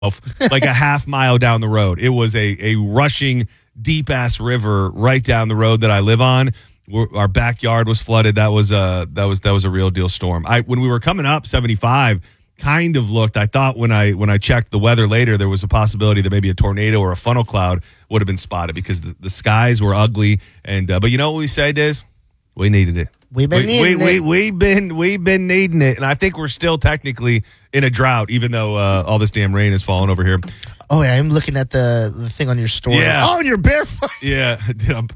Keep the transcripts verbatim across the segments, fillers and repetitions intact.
like a half mile down the road. It was a, a rushing, deep-ass river right down the road that I live on. We're, our backyard was flooded. That was a, that was, that was a real deal storm. I When we were coming up seventy-five, kind of looked, I thought when I when I checked the weather later, there was a possibility that maybe a tornado or a funnel cloud would have been spotted because the, the skies were ugly. And uh, But you know what we say, Diz? We needed it. We've been we, needing we, it. We, we've been we've been needing it, and I think we're still technically in a drought, even though uh, all this damn rain is falling over here. Oh yeah, I'm looking at the, the thing on your story. Yeah. Oh, and you're barefoot. Yeah. Dude, I'm,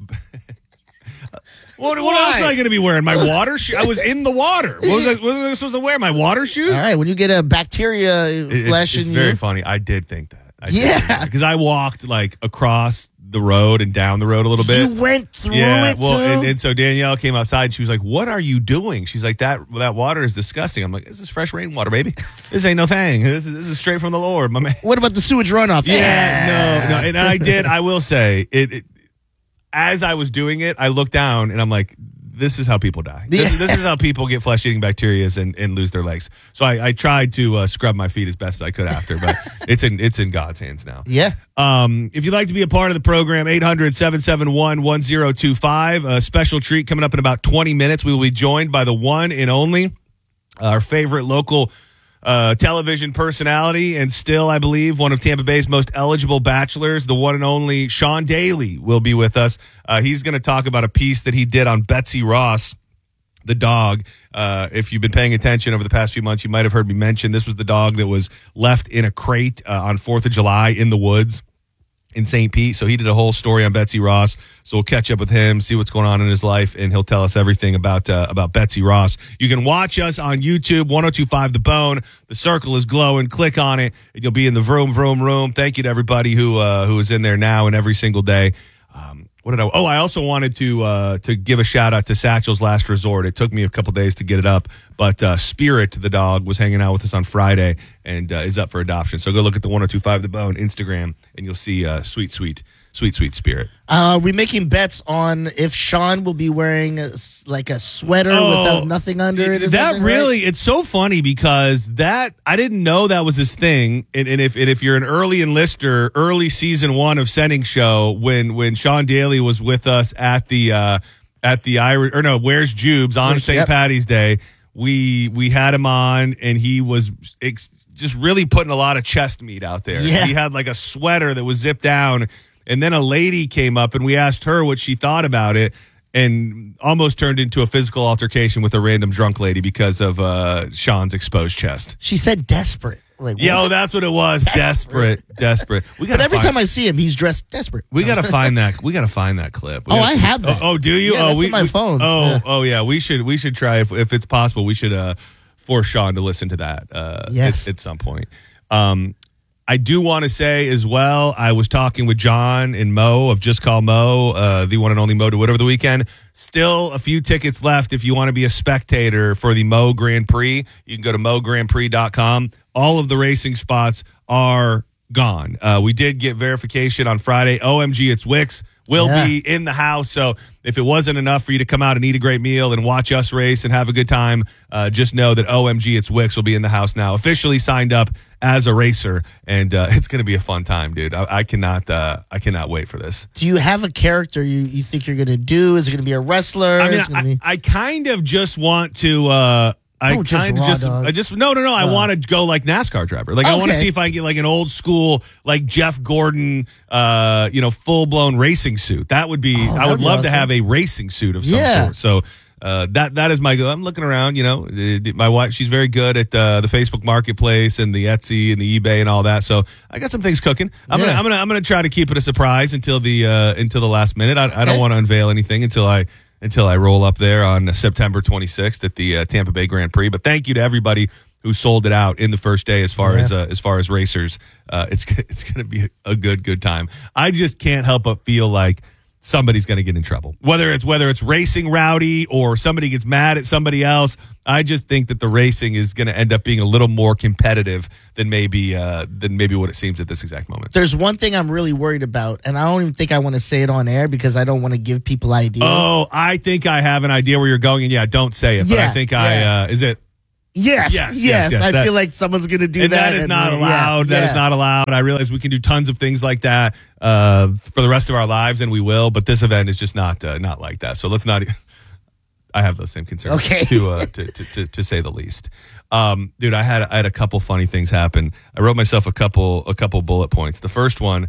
what, what else am I going to be wearing? My water shoes? I was in the water. What was I, what was I supposed to wear? My water shoes? All right, when you get a bacteria It- flesh it's, it's in very you. funny. I did think that. I Yeah. because I walked like across the road and down the road a little bit. You went through Yeah, it well, too? and, and so Danielle came outside. And she was like, "What are you doing?" She's like, "That that water is disgusting." I'm like, "This is fresh rainwater, baby. This ain't no thing. This is, this is straight from the Lord, my man." What about the sewage runoff? Yeah, no, no. And I did. I will say it, it. As I was doing it, I looked down and I'm like, "This is how people die. This, Yeah. this is how people get flesh-eating bacteria and, and lose their legs." So I, I tried to uh, scrub my feet as best as I could after, but it's in it's in God's hands now. Yeah. Um, if you'd like to be a part of the program, eight hundred, seven seven one, one zero two five. A special treat coming up in about twenty minutes. We will be joined by the one and only, our favorite local uh, television personality, and still, I believe, one of Tampa Bay's most eligible bachelors, the one and only Sean Daly will be with us. Uh, he's going to talk about a piece that he did on Betsy Ross, the dog. Uh, if you've been paying attention over the past few months, you might have heard me mention this was the dog that was left in a crate uh, on fourth of July in the woods in Saint Pete. So he did a whole story on Betsy Ross. So we'll catch up with him, see what's going on in his life, and he'll tell us everything about uh, about Betsy Ross. You can watch us on YouTube, one oh two five The Bone. The circle is glowing. Click on it, and you'll be in the vroom, vroom, room. Thank you to everybody who uh, who is in there now and every single day. Um, What did I? Oh, I also wanted to uh, to give a shout out to Satchel's Last Resort. It took me a couple days to get it up, but uh, Spirit, the dog, was hanging out with us on Friday and uh, is up for adoption. So go look at the one oh two five The Bone Instagram, and you'll see uh, sweet, sweet, sweet, sweet Spirit. Uh, we're making bets on if Sean will be wearing a, s- like a sweater Oh, without nothing under it. Or That something, really, right? it's so funny because that I didn't know that was his thing. And, and if and if you're an early enlister, early season one of Sending Show, when when Sean Daly was with us at the uh, at the Irish or no, Where's Jubes on Saint Yep. Patty's Day, we we had him on and he was ex- just really putting a lot of chest meat out there. Yeah. He had like a sweater that was zipped down. And then a lady came up and we asked her what she thought about it, and almost turned into a physical altercation with a random drunk lady because of uh, Sean's exposed chest. She said desperate. Like, Yeah, what? oh, that's what it was. Desperate, desperate. We But got every time I see him, he's dressed desperate. we gotta find that. We gotta find that clip. We Oh, gotta- I have that. Oh, oh, do you? Yeah, oh, that's we, on my we- phone. Oh, Yeah. oh, yeah. We should. We should try if if it's possible. We should uh, force Sean to listen to that. Uh, Yes. at, at some point. Um, I do want to say as well, I was talking with John and Mo of Just Call Mo, uh, the one and only Mo DeWitt over the weekend. Still a few tickets left if you want to be a spectator for the Mo Grand Prix. You can go to mo grand prix dot com. All of the racing spots are gone. Uh, we did get verification on Friday. O M G, it's Wix. Will Yeah. be in the house. So if it wasn't enough for you to come out and eat a great meal and watch us race and have a good time, uh, just know that O M G, it's Wix will be in the house now. Officially signed up as a racer, and uh, it's going to be a fun time, dude. I, I cannot, uh, I cannot wait for this. Do you have a character you, you think you're going to do? Is it going to be a wrestler? I mean, Is it gonna I, be- I kind of just want to. Uh, I Oh, just kind of raw just, dog. I just no, no, no. I Oh. want to go like NASCAR driver. Like I want to Okay. see if I can get like an old school, like Jeff Gordon, uh, you know, full blown racing suit. That would be. Oh, I that'd would be love to awesome. have a racing suit of some Yeah. sort. So. Uh, that that is my goal. I'm looking around, you know. uh, My wife, she's very good at uh, the Facebook Marketplace and the Etsy and the eBay and all that. So I got some things cooking. I'm Yeah. gonna I'm gonna I'm gonna try to keep it a surprise until the uh, until the last minute. I, I don't Okay. want to unveil anything until I until I roll up there on September twenty-sixth at the uh, Tampa Bay Grand Prix. But thank you to everybody who sold it out in the first day. As far Yeah. as uh, as far as racers, uh, it's it's gonna be a good good time. I just can't help but feel like somebody's going to get in trouble. Whether it's whether it's racing rowdy or somebody gets mad at somebody else, I just think that the racing is going to end up being a little more competitive than maybe uh, than maybe what it seems at this exact moment. There's one thing I'm really worried about, and I don't even think I want to say it on air because I don't want to give people ideas. Oh, I think I have an idea where you're going, and yeah, don't say it. But I Yeah, think yeah. I uh, is it Yes, Yes, yes, yes, yes, I that- feel like someone's going to do and that. that is and not yeah, allowed. That yeah. is not allowed. I realize we can do tons of things like that uh, for the rest of our lives, and we will. But this event is just not uh, not like that. So let's not. I have those same concerns. Okay. To, uh, to, to to to say the least, um, dude. I had I had a couple funny things happen. I wrote myself a couple a couple bullet points. The first one.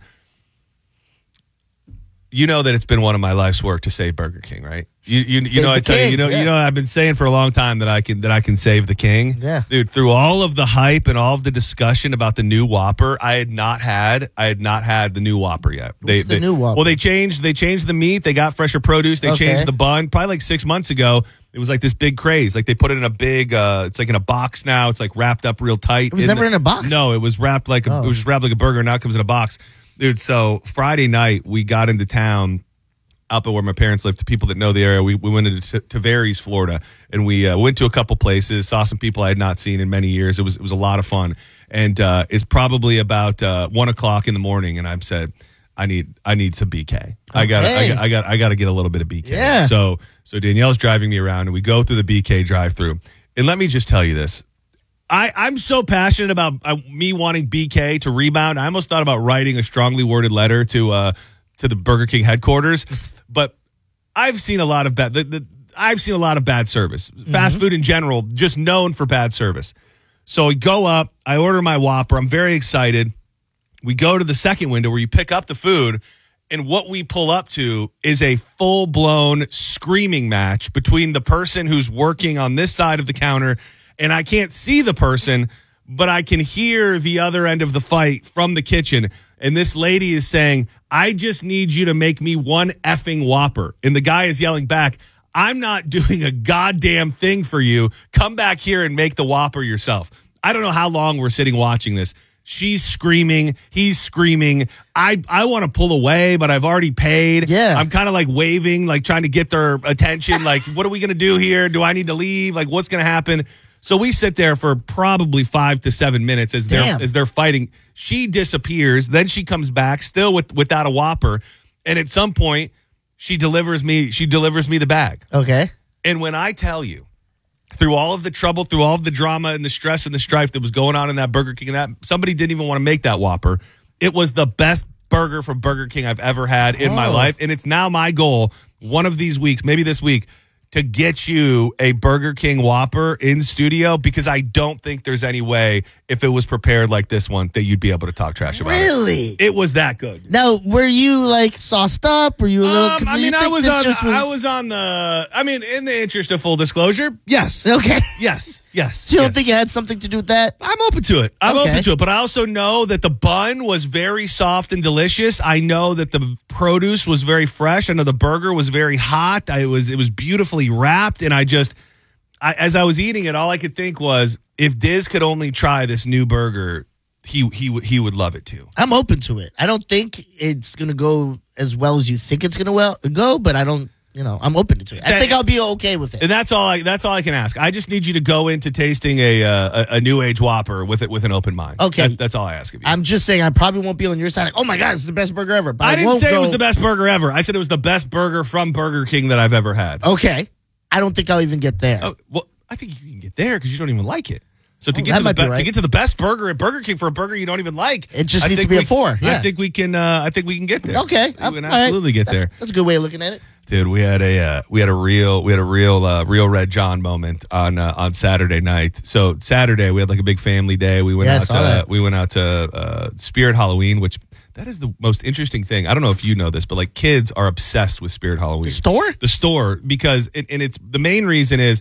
You know that it's been one of my life's work to save Burger King, right? You you, you Save know I the tell you, king, you know yeah. you know I've been saying for a long time that I can that I can save the king. Yeah. Dude, through all of the hype and all of the discussion about the new Whopper, I had not had I had not had the new Whopper yet. What's the new Whopper? Well, they changed they changed the meat, they got fresher produce, they Okay. changed the bun. Probably like six months ago, it was like this big craze. Like they put it in a big uh it's like in a box now. It's like wrapped up real tight. It was never the- in a box? No, it was wrapped like a, Oh. it was just wrapped like a burger, now it comes in a box. Dude, so Friday night we got into town up at where my parents live. To people that know the area, we, we went into T- Tavares, Florida, and we uh, went to a couple places, saw some people I had not seen in many years. It was it was a lot of fun, and uh, it's probably about uh, one o'clock in the morning, and I've said, I need I need some B K. I got Okay. I got I got I got to get a little bit of B K. Yeah. So so Danielle's driving me around, and we go through the B K drive-through, and let me just tell you this. I, I'm so passionate about uh, me wanting B K to rebound. I almost thought about writing a strongly worded letter to uh, to the Burger King headquarters, but I've seen a lot of bad. The, the, I've seen a lot of bad service. Fast food in general, just known for bad service. So we go up. I order my Whopper. I'm very excited. We go to the second window where you pick up the food, and what we pull up to is a full blown screaming match between the person who's working on this side of the counter, and I can't see the person, but I can hear the other end of the fight from the kitchen. And this lady is saying, I just need you to make me one effing Whopper. And the guy is yelling back, I'm not doing a goddamn thing for you. Come back here and make the Whopper yourself. I don't know how long we're sitting watching this. She's screaming. He's screaming. I, I want to pull away, but I've already paid. Yeah. I'm kind of like waving, like trying to get their attention. Like, what are we going to do here? Do I need to leave? Like, what's going to happen? So we sit there for probably five to seven minutes as they're Damn. as they're fighting. She disappears. Then she comes back, still with without a Whopper. And at some point, she delivers me. She delivers me the bag. Okay. And when I tell you, through all of the trouble, through all of the drama and the stress and the strife that was going on in that Burger King, and that somebody didn't even want to make that Whopper. It was the best burger from Burger King I've ever had in my Oh. life, and it's now my goal one of these weeks, maybe this week, to get you a Burger King Whopper in studio, because I don't think there's any way, if it was prepared like this one, that you'd be able to talk trash about it. Really? It was that good. Now, were you like sauced up? Were you a little? Um, 'cause I you mean, I think was this on. just I was on the. I mean, in the interest of full disclosure, yes, Okay. yes, yes. You don't yes. think it had something to do with that? I'm open to it. I'm Okay. open to it. But I also know that the bun was very soft and delicious. I know that the produce was very fresh. I know the burger was very hot. I was it was beautifully wrapped. And I just, I, as I was eating it, all I could think was, if Diz could only try this new burger, he he would he would love it too. I'm open to it. I don't think it's gonna go as well as you think it's gonna well go, but I don't. You know, I'm open to it. I That- think I'll be okay with it. And that's all I that's all I can ask. I just need you to go into tasting a uh, a, a new age Whopper with it with an open mind. Okay. That- that's all I ask of you. I'm just saying I probably won't be on your side. Like, oh my god, it's the best burger ever. But I, I didn't won't say go, it was the best burger ever. I said it was the best burger from Burger King that I've ever had. Okay, I don't think I'll even get there. Oh, well, I think you can get there because you don't even like it. So to Oh, get that to the might be be- right. to get to the best burger at Burger King for a burger you don't even like, It just I needs think to be a we- four, yeah. I think we can. Uh, I think we can get there. Okay, we I'm- can all right. absolutely get That's- there, That's a good way of looking at it. dude. We had a uh, we had a real we had a real uh, real Red John moment on uh, on Saturday night. So Saturday we had like a big family day. We went Yeah, I out saw to that. we went out to uh, Spirit Halloween, which that is the most interesting thing. I don't know if you know this, but like kids are obsessed with Spirit Halloween. The store? the store because it, and it's the main reason is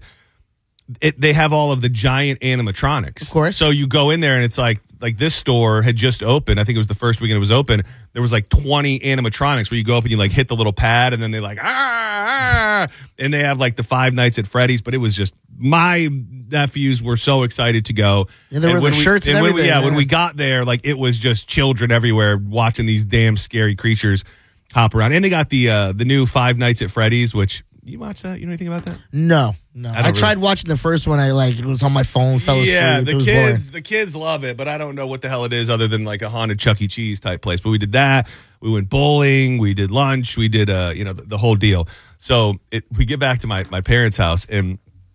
it, they have all of the giant animatronics. Of course. So you go in there and it's like like this store had just opened. I think it was the first weekend it was open. There was like twenty animatronics where you go up and you like hit the little pad and then they like ah, ah and they have like the Five Nights at Freddy's. But it was just my nephews were so excited to go. Yeah, they were And when the we- shirts and when we- everything, yeah, yeah. when we got there, like it was just children everywhere watching these damn scary creatures hop around. And they got the uh, the new Five Nights at Freddy's, which you watch that? You know anything about that? No, no. I I, don't tried really- watching the first one. I like it was on my phone. Fell asleep. Yeah, it the was kids, the kids love it, but I don't know what the hell it is other than like a haunted Chuck E. Cheese type place. But we did that. We went bowling. We did lunch. We did, uh, you know, the, the whole deal. So it, we get back to my my parents' house, and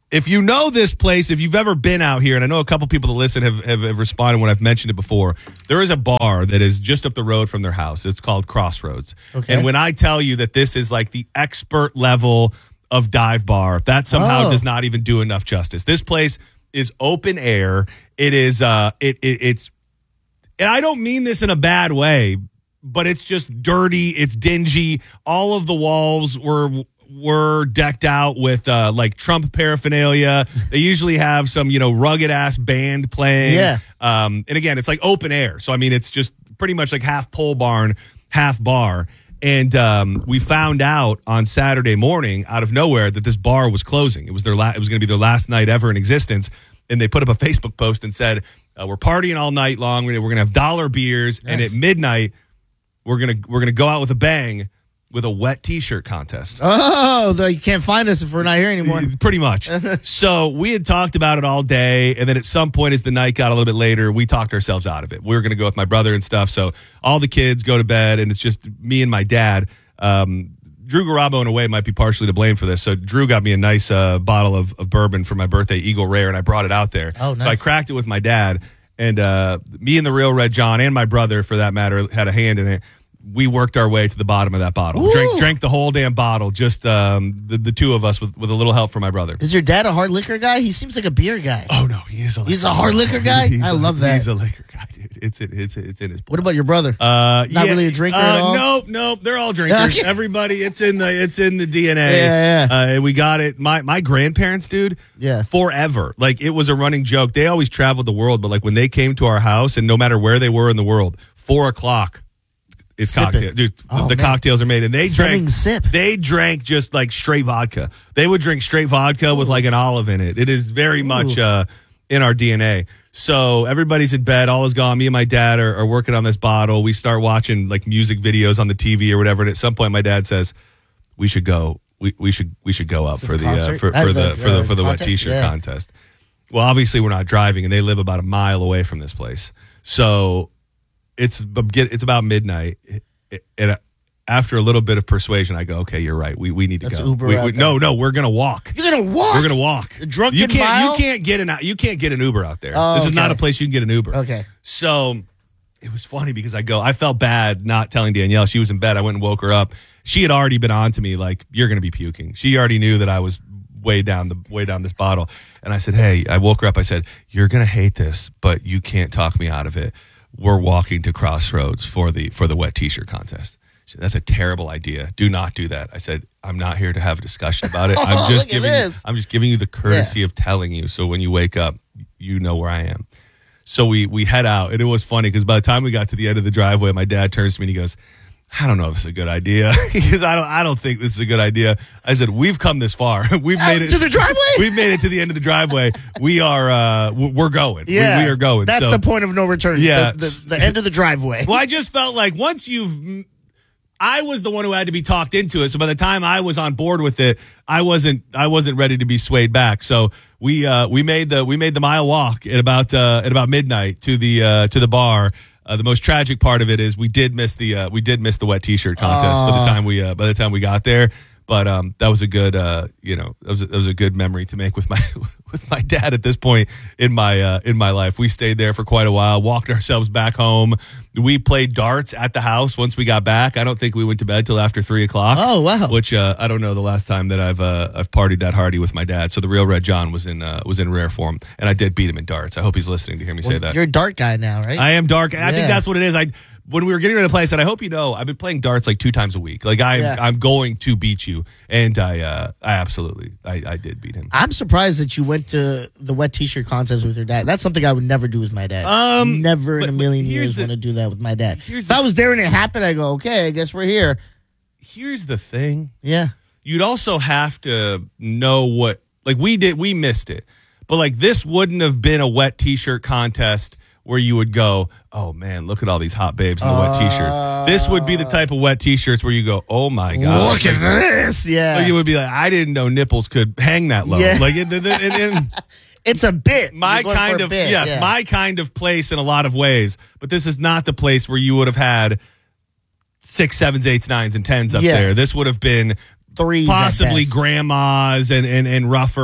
if you know this place, if you've ever been out here, and I know a couple people that listen have, have, have responded when I've mentioned it before, there is a bar that is just up the road from their house. It's called Crossroads. Okay. And when I tell you that this is like the expert level of dive bar, that somehow Oh. does not even do enough justice. This place is open air. It is, uh, it, it it's, and I don't mean this in a bad way, but it's just dirty. It's dingy. All of the walls were were decked out with uh, like Trump paraphernalia. They usually have some, you know, rugged ass band playing. Yeah. Um, and again, it's like open air. So, I mean, it's just pretty much like half pole barn, half bar. And um, we found out on Saturday morning out of nowhere that this bar was closing. It was their la- it was going to be their last night ever in existence. And they put up a Facebook post and said, uh, we're partying all night long. We're going to have dollar beers. Nice. And at midnight, we're going to we're going to go out with a bang with a wet T-shirt contest. Oh, though you can't find us if we're not here anymore. Pretty much. So we had talked about it all day, and then at some point as the night got a little bit later, we talked ourselves out of it. We were going to go with my brother and stuff, so all the kids go to bed, and it's just me and my dad. Um, Drew Garabo, in a way, might be partially to blame for this. So Drew got me a nice uh, bottle of, of bourbon for my birthday, Eagle Rare, and I brought it out there. Oh, nice. So I cracked it with my dad, and uh, me and the Real Red John, and my brother, for that matter, had a hand in it. We worked our way to the bottom of that bottle. Ooh. Drank drank the whole damn bottle, just um, the, the two of us with, with a little help from my brother. Is your dad a hard liquor guy? He seems like a beer guy. Oh, no, he is a liquor He's a hard liquor guy? He's I a- love that. He's a liquor guy, dude. It's, it, it's, it's in his What about your brother? Uh, Not yeah, really a drinker uh, at all? Nope, nope. They're all drinkers. Okay. Everybody, it's in the it's in the D N A. Yeah, yeah. Uh, we got it. My my grandparents, dude. Yeah. Forever. Like it was a running joke. They always traveled the world, but like when they came to our house, and no matter where they were in the world, four o'clock. It's Sip it. cocktail, dude. Oh, the man. cocktails are made, and they Sipping drank. sip. They drank just like straight vodka. They would drink straight vodka with like an olive in it. It is very much uh, in our D N A. So everybody's in bed, all is gone. Me and my dad are, are working on this bottle. We start watching like music videos on the T V or whatever. And at some point, my dad says, "We should go. We, we should we should go up To for the the uh, concert? for, Uh, for the, the for the uh, for the wet contest? T-shirt Yeah. contest." Well, obviously we're not driving, and they live about a mile away from this place. So it's it's about midnight. And after a little bit of persuasion, I go, "Okay, you're right. We we need to Let's go. Uber We- out we- there." no, no, we're gonna walk. You're gonna walk? We're gonna walk. A drunken you can't mile? you can't get an you can't get an Uber out there. Oh, this is not okay. a place you can get an Uber. Okay. So it was funny because I go, I felt bad not telling Danielle. She was in bed. I went and woke her up. She had already been on to me like, "You're gonna be puking." She already knew that I was way down the way down this bottle. And I said, "Hey," I woke her up. I said, "You're gonna hate this, but you can't talk me out of it. We're walking to Crossroads for the for the wet T-shirt contest." She said, "That's a terrible idea. Do not do that." I said, "I'm not here to have a discussion about it. I'm Oh, just look at giving this. I'm just giving you the courtesy Yeah. of telling you, so when you wake up, you know where I am." So we we head out, and it was funny because by the time we got to the end of the driveway, my dad turns to me and he goes, "I don't know if this is a good idea." He goes, I don't I don't think this is a good idea. I said, "We've come this far. We've made it to the driveway? We've made it to the end of the driveway. We are uh w- we're going. We- Yeah. we, are going." That's So- the point of no return. Yeah. The, the, the end of the driveway. Well, I just felt like once you've I was the one who had to be talked into it. So by the time I was on board with it, I wasn't I wasn't ready to be swayed back. So we uh, we made the we made the mile walk at about uh, at about midnight to the uh, to the bar. Uh, the most tragic part of it is we did miss the uh, we did miss the wet T-shirt contest by the time we uh, by the time we got there. But um, that was a good uh, you know that was a, that was a good memory to make with my with my dad at this point in my uh, in my life. We stayed there for quite a while, walked ourselves back home. We played darts at the house once we got back. I don't think we went to bed till after three o'clock. Oh, wow. Which uh, I don't know the last time that I've uh, I've partied that hardy with my dad. So the Real Red John was in uh, was in rare form, and I did beat him in darts. I hope he's listening to hear me say that. You're a dart guy now, right? I am dark. I Yeah. think that's what it is. I when we were getting ready to play, I said, "I hope you know, I've been playing darts like two times a week. Like I'm Yeah. I'm going to beat you." And I uh, I absolutely I, I did beat him. I'm surprised that you went to the wet T-shirt contest with your dad. That's something I would never do with my dad. Um, never in but- a but million here's years the- want to do that with my dad. here's If the- I was there and it happened, I go, okay, I guess we're here. Here's the thing. Yeah. You'd also have to know what like we did we missed it. But like this wouldn't have been a wet T-shirt contest where you would go, "Oh man, look at all these hot babes in the wet T-shirts." This would be the type of wet T-shirts where you go, "Oh my god, Look at this. Yeah. Like it would be like, I didn't know nipples could hang that low. Yeah. Like it, it, it, it- It's a bit. my You're going for kind a of bit, yes, yeah. my kind of place in a lot of ways. But this is not the place where you would have had six, sevens, eights, nines, and tens up Yeah. there. This would have been Threes at possibly best. grandmas and, and, and rougher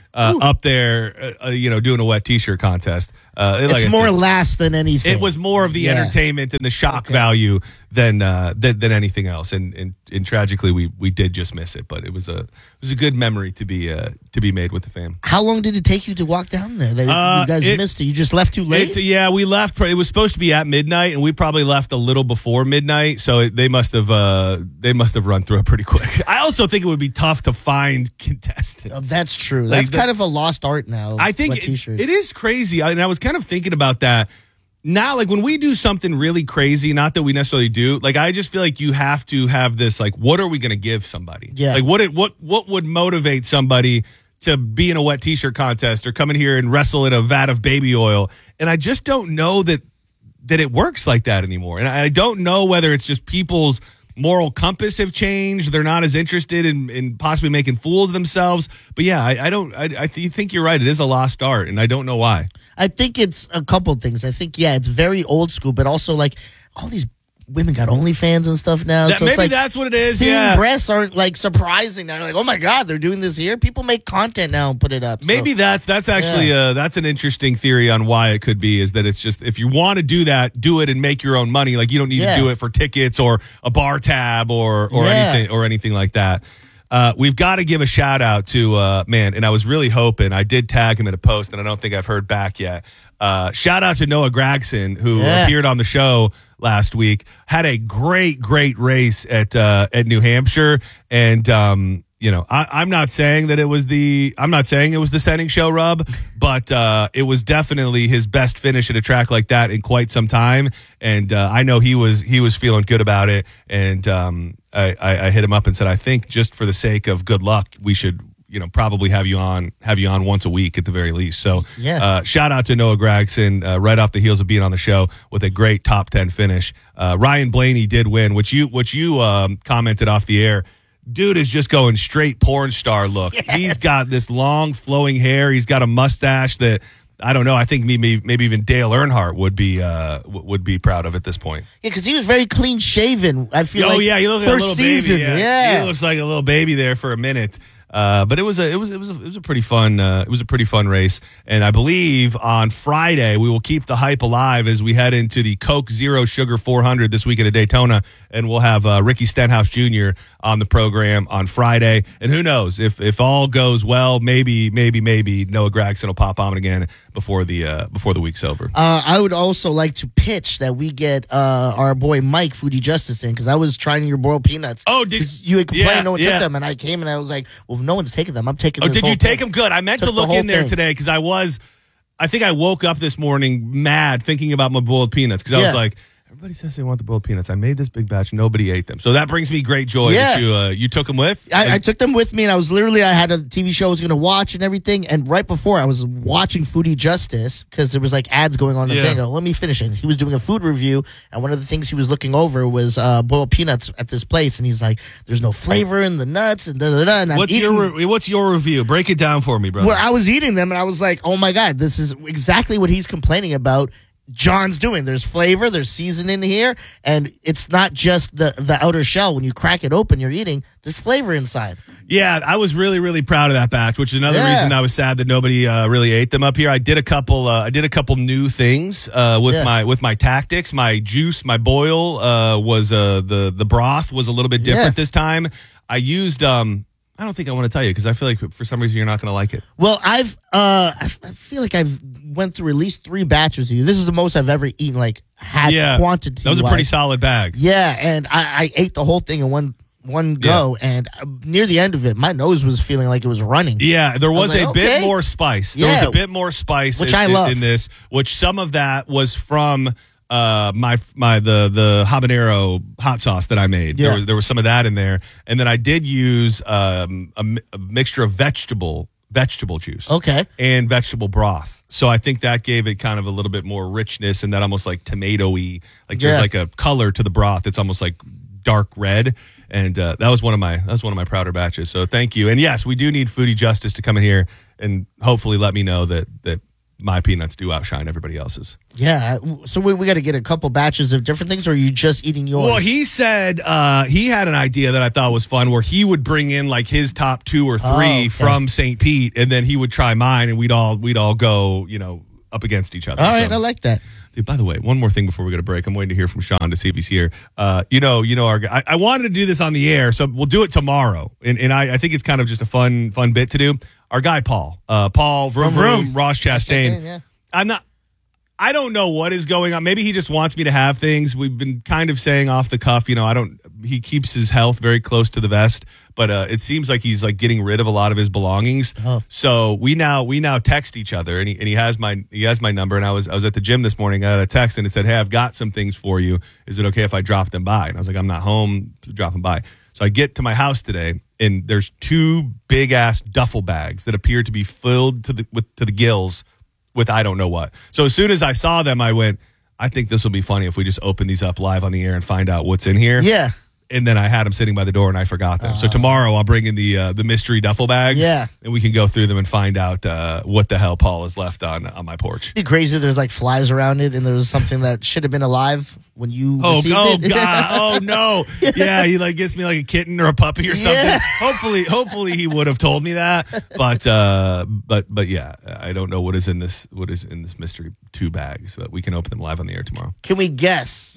uh, up there, uh, you know, doing a wet T-shirt contest. Uh, it's like I more said, laughs than anything. It was more of the Yeah. entertainment and the shock Okay. value than, uh, than than anything else. And, and and tragically, we we did just miss it, but it was a it was a good memory to be uh, to be made with the fam. How long did it take you to walk down there? They, Uh, you guys it- missed it. You just left too late? It's, yeah, we left. It was supposed to be at midnight, and we probably left a little before midnight. So it, they must have uh, they must have run through it pretty quick. I also think it would be tough to find contestants. Oh, that's true. Like That's the- kind of a lost art now. I think wet it, T-shirt. it is crazy. I, and I was kind of thinking about that. Now, like when we do something really crazy, not that we necessarily do, like I just feel like you have to have this, like, what are we going to give somebody? Yeah. Like what it, what what would motivate somebody to be in a wet T-shirt contest or come in here and wrestle in a vat of baby oil? And I just don't know that that it works like that anymore. And I don't know whether it's just people's moral compass have changed. They're not as interested in, in possibly making fools of themselves. But yeah, I, I don't. I, I th- think you're right. It is a lost art, and I don't know why. I think it's a couple things. I think, yeah, it's very old school, but also like all these women got OnlyFans and stuff now. That- so it's maybe like that's what it is, Seeing yeah. breasts aren't like surprising. They're like, oh my God, they're doing this here. People make content now and put it up. So- Maybe that's that's actually uh, that's an interesting theory on why it could be. Is that it's just if you want to do that, do it and make your own money. Like you don't need Yeah. to do it for tickets or a bar tab or or Yeah. anything or anything like that. Uh, we've got to give a shout out to uh, man, and I was really hoping I did tag him in a post, and I don't think I've heard back yet. Uh, shout out to Noah Gragson, who Yeah. appeared on the show last week. Had a great, great race at uh, at New Hampshire, and um, you know, I, I'm not saying that it was the I'm not saying it was the setting show rub, but uh, it was definitely his best finish at a track like that in quite some time, and uh, I know he was he was feeling good about it, and um, I, I, I hit him up and said, I think just for the sake of good luck, we should. You know, probably have you on, have you on once a week at the very least. So, Yeah. uh, shout out to Noah Gragson, uh, right off the heels of being on the show with a great top ten finish. Uh, Ryan Blaney did win, which you, which you um, commented off the air. Dude is just going straight porn star look. Yes. He's got this long flowing hair. He's got a mustache that I don't know. I think maybe maybe even Dale Earnhardt would be uh, w- would be proud of at this point. Yeah, because he was very clean shaven. I feel Oh like yeah, he looks like a first little season. baby. Yeah. Yeah. He looks like a little baby there for a minute. Uh, but it was a it was it was a, it was a pretty fun uh, it was a pretty fun race, and I believe on Friday we will keep the hype alive as we head into the Coke Zero Sugar four hundred this weekend at Daytona, and we'll have uh, Ricky Stenhouse Junior on the program on Friday. And who knows if if all goes well, maybe maybe maybe Noah Gragson will pop on again before the uh, before the week's over. Uh, I would also like to pitch that we get uh, our boy Mike Foodie Justice in because I was trying your boiled peanuts. Oh, did 'Cause you had complained yeah, no one yeah. took them, and I came and I was like, well, if no one's taking them, I'm taking. Oh, this did whole you take thing. them? Good. I meant Took to the look whole in there thing. today because I was, I think I woke up this morning mad thinking about my boiled peanuts because I was Yeah. like, everybody says they want the boiled peanuts. I made this big batch. Nobody ate them. So that brings me great joy Yeah. that you uh, you took them with. I, I took them with me, and I was literally I had a T V show I was going to watch and everything. And right before I was watching Foodie Justice because there was like ads going on the Yeah. thing. I go, let me finish it. He was doing a food review, and one of the things he was looking over was uh, boiled peanuts at this place, and he's like, "There's no flavor in the nuts," and da da da. And I'm what's eating- your re- what's your review? Break it down for me, brother. Well, I was eating them, and I was like, "Oh my god, this is exactly what he's complaining about." John's doing. There's flavor, there's seasoning here, and it's not just the the outer shell. When you crack it open, you're eating. There's flavor inside. Yeah, I was really, really proud of that batch, which is another Yeah. reason I was sad that nobody uh, really ate them up here. I did a couple. Uh, I did a couple new things uh, with Yeah. my with my tactics. My juice, my boil uh, was uh, the the broth was a little bit different Yeah. this time. I used. Um, I don't think I want to tell you because I feel like for some reason you're not going to like it. Well, I've uh, I, f- I feel like I've went through at least three batches of you. This is the most I've ever eaten. Like had Yeah, quantity. that was a pretty wise. solid bag. Yeah, and I, I ate the whole thing in one one go, and uh, near the end of it, my nose was feeling like it was running. Yeah, there was, was a like, bit okay. more spice. There Yeah. was a bit more spice, Which in, I in- love. in this. Which some of that was from uh, my my the the habanero hot sauce that I made. Yeah. There was there was some of that in there, and then I did use um, a, mi- a mixture of vegetable vegetable juice. Okay. And vegetable broth. So I think that gave it kind of a little bit more richness and that almost like tomatoey, like there's Yeah. like a color to the broth. It's almost like dark red. And uh, that was one of my that was one of my prouder batches. So thank you. And yes, we do need Foodie Justice to come in here and hopefully let me know that that my peanuts do outshine everybody else's. Yeah. So we, we got to get a couple batches of different things, or are you just eating yours? Well, he said uh, he had an idea that I thought was fun where he would bring in like his top two or three Oh, okay. from Saint Pete, and then he would try mine, and we'd all we'd all go, you know, up against each other. All right, So- I like that. Dude, by the way, one more thing before we go to break. I'm waiting to hear from Sean to see if he's here. Uh, you know, you know, our guy, I, I wanted to do this on the air, so we'll do it tomorrow. And, and I, I think it's kind of just a fun, fun bit to do. Our guy Paul, uh, Paul Vroom From Vroom. Vroom, Ross Chastain. Chastain, yeah. I'm not. I don't know what is going on. Maybe he just wants me to have things. We've been kind of saying off the cuff, you know, I don't. He keeps his health very close to the vest, but uh, it seems like he's like getting rid of a lot of his belongings. Oh. So we now we now text each other, and he and he has my he has my number. And I was I was at the gym this morning. I got a text, and it said, "Hey, I've got some things for you. Is it okay if I drop them by?" And I was like, "I'm not home, so drop them by." So I get to my house today, and there's two big ass duffel bags that appear to be filled to the with to the gills with I don't know what. So as soon as I saw them, I went, I think this will be funny if we just open these up live on the air and find out what's in here. Yeah. And then I had them sitting by the door and I forgot them. Uh, so tomorrow I'll bring in the uh, the mystery duffel bags. Yeah. And we can go through them and find out uh, what the hell Paul has left on on my porch. It'd be crazy. There's like flies around it, and there was something that should have been alive when you Oh, received oh it. God. Oh no. Yeah, he like gets me like a kitten or a puppy or something. Yeah. Hopefully, hopefully he would have told me that. But uh but but yeah, I don't know what is in this what is in this mystery two bags, but we can open them live on the air tomorrow. Can we guess?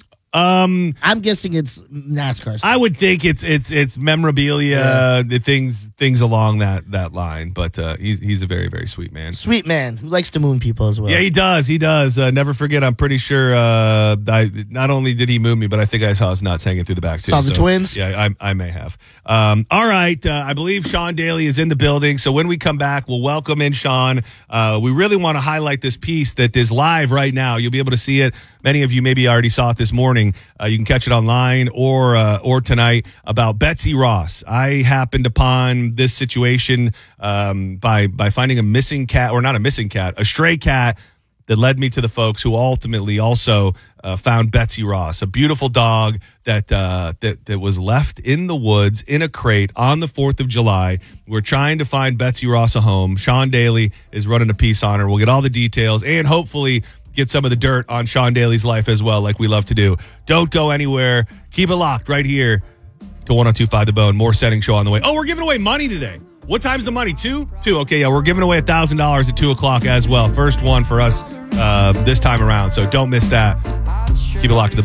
Um I'm guessing it's NASCAR stuff. I would think it's it's it's memorabilia, Yeah. the things things along that that line. But uh, he's he's a very very sweet man. Sweet man who likes to moon people as well. Yeah, he does. He does. Uh, never forget. I'm pretty sure. Uh, I not only did he moon me, but I think I saw his nuts hanging through the back too. Saw the So, twins? Yeah, I, I may have. Um, all right. Uh, I believe Sean Daly is in the building. So when we come back, we'll welcome in Sean. Uh, we really want to highlight this piece that is live right now. You'll be able to see it. Many of you maybe already saw it this morning. Uh, you can catch it online or uh, or tonight about Betsy Ross. I happened upon this situation um, by by finding a missing cat, or not a missing cat, a stray cat that led me to the folks who ultimately also uh, found Betsy Ross, a beautiful dog that uh, that that was left in the woods in a crate on the fourth of July. We're trying to find Betsy Ross a home. Sean Daly is running a piece on her. We'll get all the details and hopefully get some of the dirt on Sean Daly's life as well, like we love to do. Don't go anywhere. Keep it locked right here to one oh two point five The Bone. More Setting Show on the way. Oh, we're giving away money today. What time's the money? Two? Two. Okay, yeah, we're giving away one thousand dollars at two o'clock as well. First one for us uh, this time around, so don't miss that. Keep it locked to The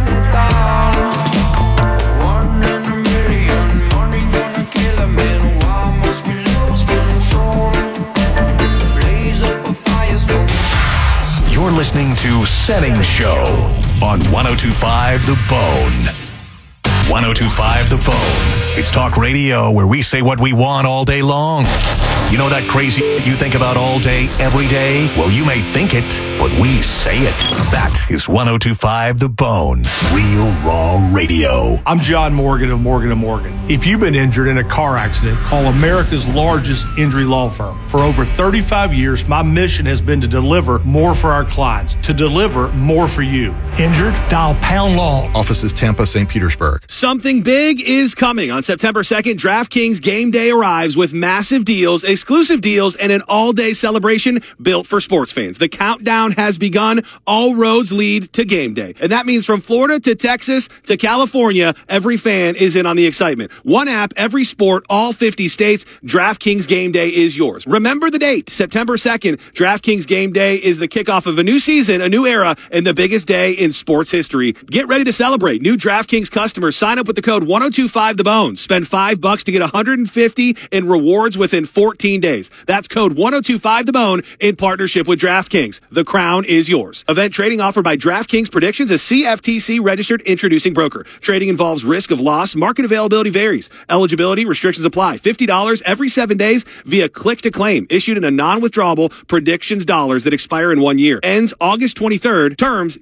Bone. You're listening to Setting Show on one oh two point five The Bone. one oh two point five The Bone. It's talk radio where we say what we want all day long. You know that crazy you think about all day, every day? Well, you may think it, but we say it. That is one oh two point five The Bone. Real raw radio. I'm John Morgan of Morgan and Morgan. If you've been injured in a car accident, call America's largest injury law firm. For over thirty-five years, my mission has been to deliver more for our clients, to deliver more for you. Injured? Dial Pound Law. Offices Tampa, Saint Petersburg. Something big is coming. On September second, DraftKings Game Day arrives with massive deals, exclusive deals, and an all-day celebration built for sports fans. The countdown has begun. All roads lead to Game Day. And that means from Florida to Texas to California, every fan is in on the excitement. One app, every sport, all fifty states. DraftKings Game Day is yours. Remember the date, September second. DraftKings Game Day is the kickoff of a new season, a new era, and the biggest day in sports history. Get ready to celebrate. New DraftKings customers sign up with the code one oh two point five The Bone. Spend five bucks to get one hundred fifty in rewards within fourteen days. That's code one oh two point five The Bone in partnership with DraftKings. The crown is yours. Event trading offered by DraftKings Predictions, a C F T C registered introducing broker. Trading involves risk of loss. Market availability varies. Eligibility restrictions apply. fifty dollars every seven days via click to claim. Issued in a non-withdrawable predictions dollars that expire in one year. Ends August twenty-third. Terms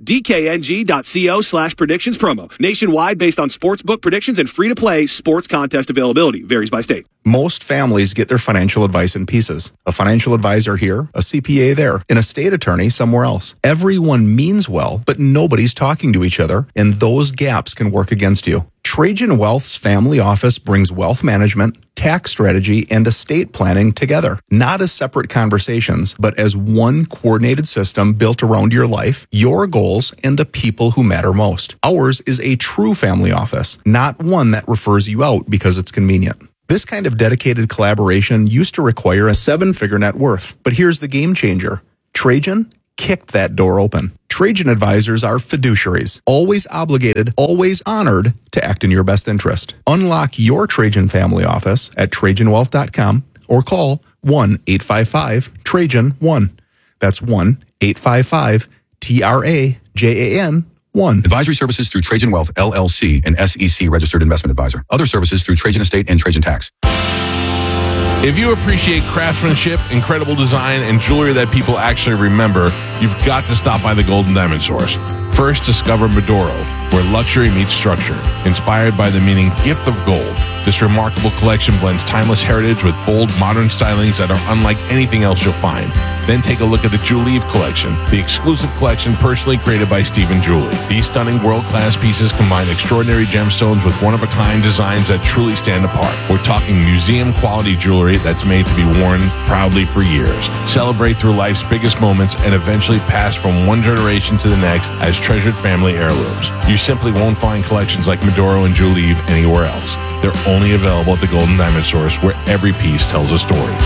dkng.co slash predictions promo. Nationwide based on sportsbook predictions and free-to-play sports contest availability. Varies by state. Most families get their financial advice in pieces. A financial advisor here, a C P A there, an estate attorney somewhere else. Everyone means well, but nobody's talking to each other, and those gaps can work against you. Trajan Wealth's family office brings wealth management, tax strategy, and estate planning together, not as separate conversations, but as one coordinated system built around your life, your goals, and the people who matter most. Ours is a true family office, not one that refers you out because it's convenient. This kind of dedicated collaboration used to require a seven-figure net worth, but here's the game changer. Trajan kicked that door open. Trajan advisors are fiduciaries, always obligated, always honored to act in your best interest. Unlock your Trajan family office at Trajan Wealth dot com or call one eight five five Trajan one. That's one eight five five T R A J A N one. Advisory services through Trajan Wealth, L L C, an S E C registered investment advisor. Other services through Trajan Estate and Trajan Tax. If you appreciate craftsmanship, incredible design, and jewelry that people actually remember, you've got to stop by the Golden Diamond Source. First, discover Medoro, where luxury meets structure. Inspired by the meaning gift of gold, this remarkable collection blends timeless heritage with bold, modern stylings that are unlike anything else you'll find. Then take a look at the Julieve collection, the exclusive collection personally created by Stephen Julie. These stunning world-class pieces combine extraordinary gemstones with one-of-a-kind designs that truly stand apart. We're talking museum-quality jewelry that's made to be worn proudly for years. Celebrate through life's biggest moments and eventually pass from one generation to the next as treasured family heirlooms. You simply won't find collections like Medoro and Julieve anywhere else. They're only available at the Golden Diamond Source, where every piece tells a story.